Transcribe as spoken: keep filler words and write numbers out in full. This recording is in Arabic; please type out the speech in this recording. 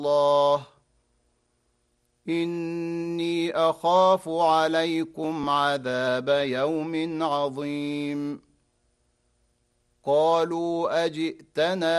الله إني أخاف عليكم عذاب يوم عظيم قالوا أجئتنا